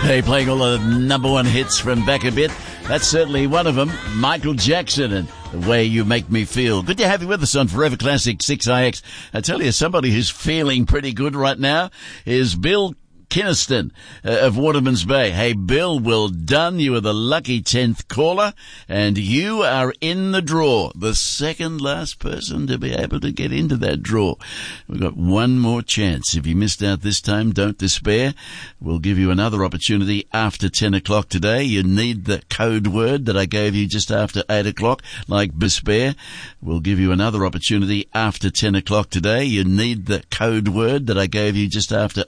Hey, playing all the number one hits from back a bit. That's certainly one of them, Michael Jackson and The Way You Make Me Feel. Good to have you with us on Forever Classic 6IX. I tell you, somebody who's feeling pretty good right now is Bill Kinniston of Waterman's Bay. Hey, Bill, well done. You are the lucky 10th caller, and you are in the draw. The second last person to be able to get into that draw. We've got one more chance. If you missed out this time, don't despair. We'll give you another opportunity after 10 o'clock today. You need the code word that I gave you just after 8 o'clock, like despair. We'll give you another opportunity after 10 o'clock today. You need the code word that I gave you just after